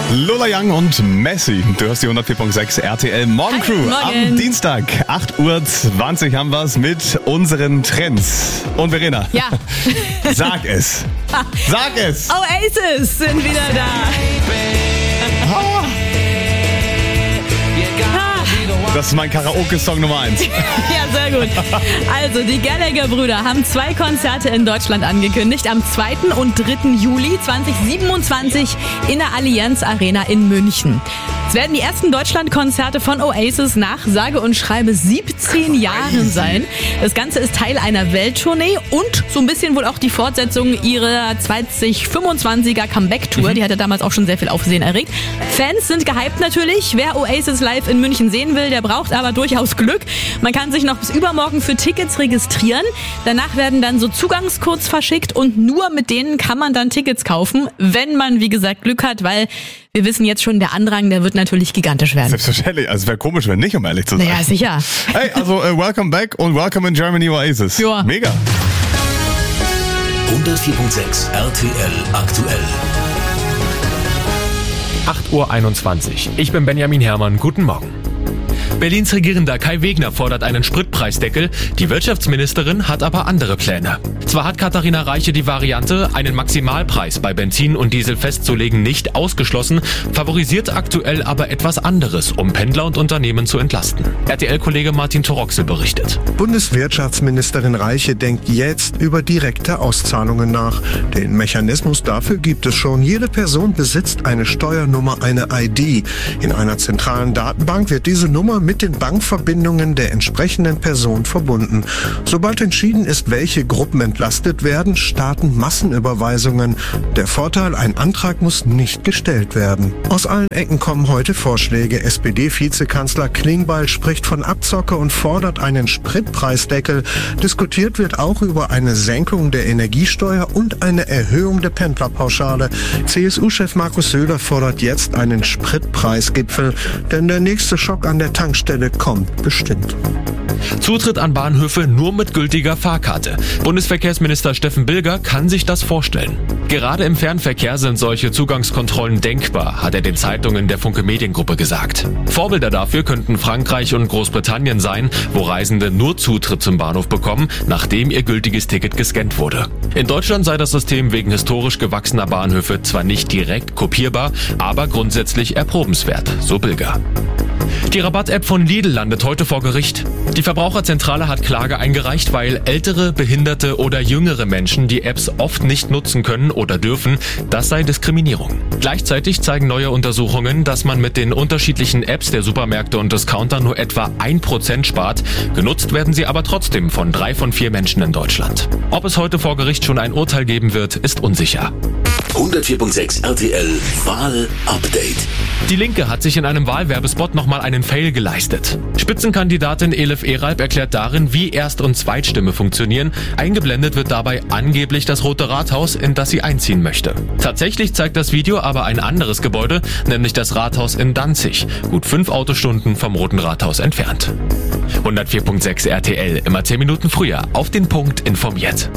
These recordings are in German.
Lola Young und Messi. Du hörst die 104.6 RTL Morgencrew. Am Dienstag, 8.20 Uhr haben wir es mit unseren Trends. Und Verena, ja. Sag es. Sag es. Oasis sind wieder da. Das ist mein Karaoke-Song Nummer 1. Ja, sehr gut. Also, die Gallagher-Brüder haben 2 Konzerte in Deutschland angekündigt. Am 2. und 3. Juli 2027 in der Allianz Arena in München. Es werden die ersten Deutschland-Konzerte von Oasis nach sage und schreibe 17 Jahren sein. Das Ganze ist Teil einer Welttournee und so ein bisschen wohl auch die Fortsetzung ihrer 2025er Comeback-Tour. Die hatte damals auch schon sehr viel Aufsehen erregt. Fans sind gehypt natürlich. Wer Oasis live in München sehen will, der braucht aber durchaus Glück. Man kann sich noch bis übermorgen für Tickets registrieren. Danach werden dann so Zugangscodes verschickt und nur mit denen kann man dann Tickets kaufen, wenn man, wie gesagt, Glück hat, weil wir wissen jetzt schon, der Andrang, der wird natürlich gigantisch werden. Selbstverständlich. Also es wäre komisch, wenn nicht, um ehrlich zu sein. Naja, sicher. Hey, also welcome back und welcome in Germany Oasis. Ja. Mega. 104.6 RTL aktuell. 8.21 Uhr. Ich bin Benjamin Herrmann. Guten Morgen. Berlins Regierender Kai Wegner fordert einen Spritpreisdeckel. Die Wirtschaftsministerin hat aber andere Pläne. Zwar hat Katharina Reiche die Variante, einen Maximalpreis bei Benzin und Diesel festzulegen, nicht ausgeschlossen, favorisiert aktuell aber etwas anderes, um Pendler und Unternehmen zu entlasten. RTL-Kollege Martin Toroxel berichtet. Bundeswirtschaftsministerin Reiche denkt jetzt über direkte Auszahlungen nach. Den Mechanismus dafür gibt es schon. Jede Person besitzt eine Steuernummer, eine ID. In einer zentralen Datenbank wird diese Nummer mit den Bankverbindungen der entsprechenden Person verbunden. Sobald entschieden ist, welche Gruppen entlastet werden, starten Massenüberweisungen. Der Vorteil, ein Antrag muss nicht gestellt werden. Aus allen Ecken kommen heute Vorschläge. SPD-Vizekanzler Klingbeil spricht von Abzocke und fordert einen Spritpreisdeckel. Diskutiert wird auch über eine Senkung der Energiesteuer und eine Erhöhung der Pendlerpauschale. CSU-Chef Markus Söder fordert jetzt einen Spritpreisgipfel, denn der nächste Schock an der Tankstelle kommt bestimmt. Zutritt an Bahnhöfe nur mit gültiger Fahrkarte. Bundesverkehrsminister Steffen Bilger kann sich das vorstellen. Gerade im Fernverkehr sind solche Zugangskontrollen denkbar, hat er den Zeitungen der Funke Mediengruppe gesagt. Vorbilder dafür könnten Frankreich und Großbritannien sein, wo Reisende nur Zutritt zum Bahnhof bekommen, nachdem ihr gültiges Ticket gescannt wurde. In Deutschland sei das System wegen historisch gewachsener Bahnhöfe zwar nicht direkt kopierbar, aber grundsätzlich erprobenswert, so Bilger. Die Rabatt-App von Lidl landet heute vor Gericht. Die Verbraucherzentrale hat Klage eingereicht, weil ältere, behinderte oder jüngere Menschen die Apps oft nicht nutzen können oder dürfen. Das sei Diskriminierung. Gleichzeitig zeigen neue Untersuchungen, dass man mit den unterschiedlichen Apps der Supermärkte und Discounter nur etwa 1% spart. Genutzt werden sie aber trotzdem von 3 von 4 Menschen in Deutschland. Ob es heute vor Gericht schon ein Urteil geben wird, ist unsicher. 104.6 RTL Wahl-Update. Die Linke hat sich in einem Wahlwerbespot nochmal einen Fail geleistet. Spitzenkandidatin Elif Eralp erklärt darin, wie Erst- und Zweitstimme funktionieren. Eingeblendet wird dabei angeblich das Rote Rathaus, in das sie einziehen möchte. Tatsächlich zeigt das Video aber ein anderes Gebäude, nämlich das Rathaus in Danzig, gut 5 Autostunden vom Roten Rathaus entfernt. 104.6 RTL, immer 10 Minuten früher, auf den Punkt informiert.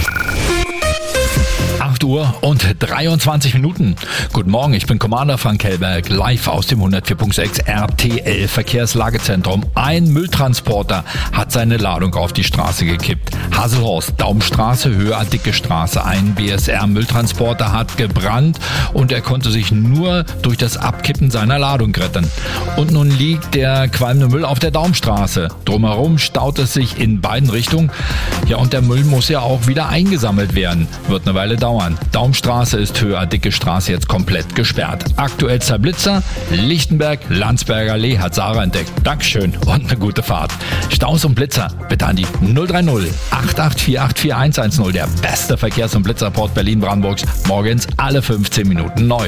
8 Uhr und 23 Minuten. Guten Morgen, ich bin Commander Frank Hellberg, live aus dem 104.6 RTL Verkehrslagezentrum. Ein Mülltransporter hat seine Ladung auf die Straße gekippt. Haselhorst, Daumenstraße, Höhe Dicke Straße. Ein BSR-Mülltransporter hat gebrannt und er konnte sich nur durch das Abkippen seiner Ladung retten. Und nun liegt der qualmende Müll auf der Daumenstraße. Drumherum staut es sich in beiden Richtungen. Ja, und der Müll muss ja auch wieder eingesammelt werden. Wird eine Weile dauern. Daumenstraße ist Höhe Dicke Straße jetzt komplett gesperrt. Aktuell Blitzer, Lichtenberg, Landsberger Allee hat Sarah entdeckt. Dankeschön und eine gute Fahrt. Staus und Blitzer bitte an die 030 884 84110. Der beste Verkehrs- und Blitzerport Berlin-Brandenburgs. Morgens alle 15 Minuten neu.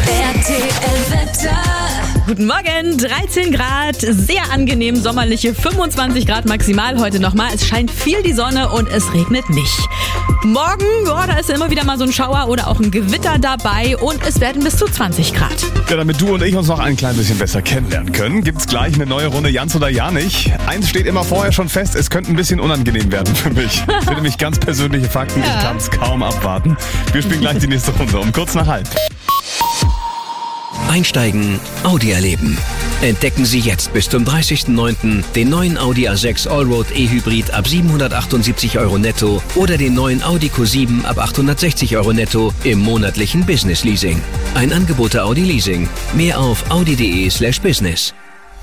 Guten Morgen, 13 Grad, sehr angenehm, sommerliche 25 Grad maximal heute nochmal. Es scheint viel die Sonne und es regnet nicht. Morgen, ja, da ist immer wieder mal so ein Schauer oder auch ein Gewitter dabei und es werden bis zu 20 Grad. Ja, damit du und ich uns noch ein klein bisschen besser kennenlernen können, gibt's gleich eine neue Runde Jans oder Ja nicht. Eins steht immer vorher schon fest, es könnte ein bisschen unangenehm werden für mich. Das sind nämlich ganz persönliche Fakten, ich kann's kaum abwarten. Wir spielen gleich die nächste Runde um kurz nach halb. Einsteigen, Audi erleben. Entdecken Sie jetzt bis zum 30.09. den neuen Audi A6 Allroad E-Hybrid ab 778 € netto oder den neuen Audi Q7 ab 860 € netto im monatlichen Business Leasing. Ein Angebot der Audi Leasing. Mehr auf audi.de/business.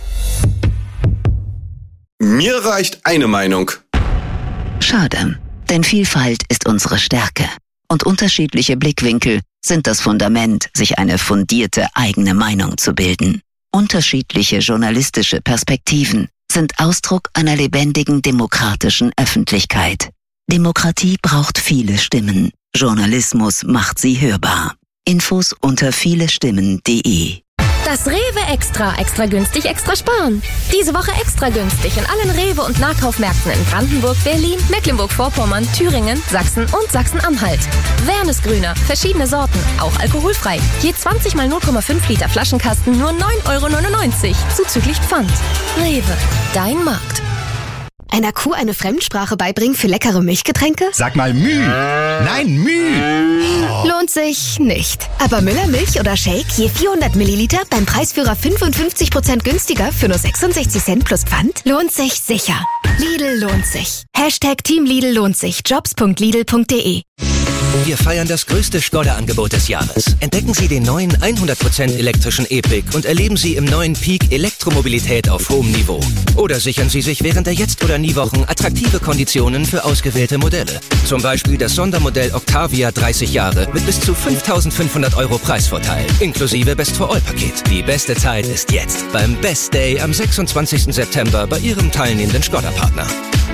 Mir reicht eine Meinung. Schade, denn Vielfalt ist unsere Stärke. Und unterschiedliche Blickwinkel sind das Fundament, sich eine fundierte eigene Meinung zu bilden. Unterschiedliche journalistische Perspektiven sind Ausdruck einer lebendigen demokratischen Öffentlichkeit. Demokratie braucht viele Stimmen. Journalismus macht sie hörbar. Infos unter vielestimmen.de. Das Rewe Extra. Extra günstig, extra sparen. Diese Woche extra günstig in allen Rewe- und Nahkaufmärkten in Brandenburg, Berlin, Mecklenburg-Vorpommern, Thüringen, Sachsen und Sachsen-Anhalt. Wernesgrüner, verschiedene Sorten, auch alkoholfrei. Je 20 mal 0,5 Liter Flaschenkasten nur 9,99 € zuzüglich Pfand. Rewe, dein Markt. Einer Kuh eine Fremdsprache beibringen für leckere Milchgetränke? Sag mal Müh. Nein, Müh. Lohnt sich nicht. Aber Müller Milch oder Shake je 400 Milliliter beim Preisführer 55% günstiger für nur 66 Cent plus Pfand? Lohnt sich sicher. Lidl lohnt sich. Team Lidl lohnt sich. Jobs.lidl.de. Wir feiern das größte Skoda-Angebot des Jahres. Entdecken Sie den neuen 100% elektrischen E-Pick und erleben Sie im neuen Peak Elektromobilität auf hohem Niveau. Oder sichern Sie sich während der Jetzt- oder Nie-Wochen attraktive Konditionen für ausgewählte Modelle. Zum Beispiel das Sondermodell Octavia 30 Jahre mit bis zu 5.500 € Preisvorteil, inklusive Best-for-All-Paket. Die beste Zeit ist jetzt, beim Best Day am 26. September bei Ihrem teilnehmenden Skoda-Partner.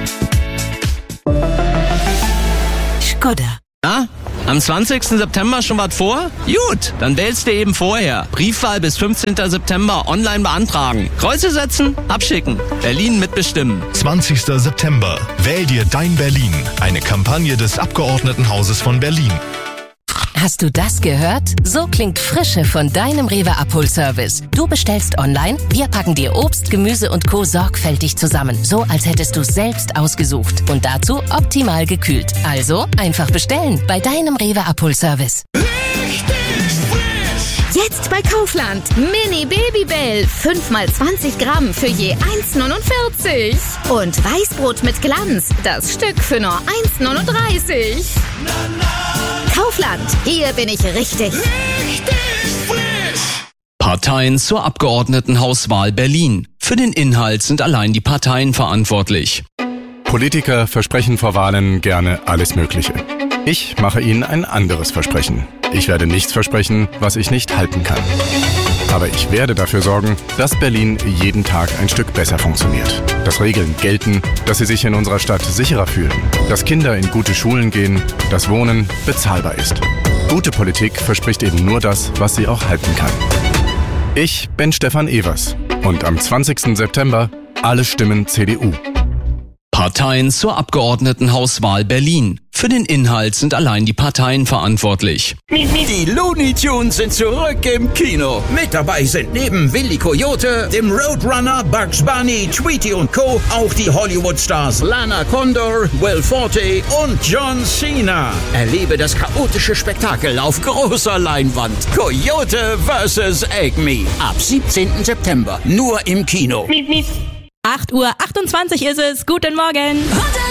Skoda. Ah, am 20. September schon was vor? Gut, dann wählst du eben vorher. Briefwahl bis 15. September online beantragen. Kreuze setzen, abschicken. Berlin mitbestimmen. 20. September. Wähl dir dein Berlin. Eine Kampagne des Abgeordnetenhauses von Berlin. Hast du das gehört? So klingt Frische von deinem Rewe Abholservice. Du bestellst online, wir packen dir Obst, Gemüse und Co. sorgfältig zusammen. So, als hättest du es selbst ausgesucht. Und dazu optimal gekühlt. Also einfach bestellen bei deinem Rewe Abholservice. Jetzt bei Kaufland. Mini Babybell. 5 mal 20 Gramm für je 1,49. Und Weißbrot mit Glanz. Das Stück für nur 1,39. Kaufland. Hier bin ich richtig. Parteien zur Abgeordnetenhauswahl Berlin. Für den Inhalt sind allein die Parteien verantwortlich. Politiker versprechen vor Wahlen gerne alles Mögliche. Ich mache Ihnen ein anderes Versprechen. Ich werde nichts versprechen, was ich nicht halten kann. Aber ich werde dafür sorgen, dass Berlin jeden Tag ein Stück besser funktioniert. Dass Regeln gelten, dass Sie sich in unserer Stadt sicherer fühlen. Dass Kinder in gute Schulen gehen, dass Wohnen bezahlbar ist. Gute Politik verspricht eben nur das, was sie auch halten kann. Ich bin Stefan Evers und am 20. September alle Stimmen CDU. Parteien zur Abgeordnetenhauswahl Berlin. Für den Inhalt sind allein die Parteien verantwortlich. Die Looney Tunes sind zurück im Kino. Mit dabei sind neben Willy Coyote, dem Roadrunner, Bugs Bunny, Tweety und Co. auch die Hollywood-Stars Lana Condor, Will Forte und John Cena. Erlebe das chaotische Spektakel auf großer Leinwand. Coyote vs. Acme. Ab 17. September. Nur im Kino. 8:28 Uhr ist es. Guten Morgen.